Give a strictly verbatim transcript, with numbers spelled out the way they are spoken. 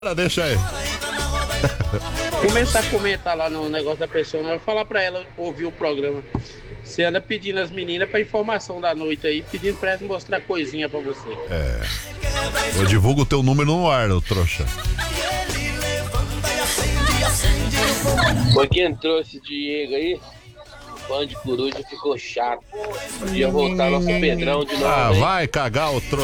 Deixa aí. Começar a comentar lá no negócio da pessoa, né? Falar pra ela ouvir o programa. Você anda pedindo as meninas pra informação da noite aí, pedindo pra elas mostrar coisinha pra você. É. Eu divulgo o teu número no ar, ô trouxa. Foi quem entrou esse Diego aí? O bando de coruja ficou chato. Podia voltar nosso Pedrão de novo. Ah, hein? vai cagar o trouxa.